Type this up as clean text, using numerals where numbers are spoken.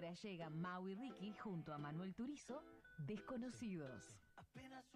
Ahora llega Mau y Ricky junto a Manuel Turizo, Desconocidos. Apenas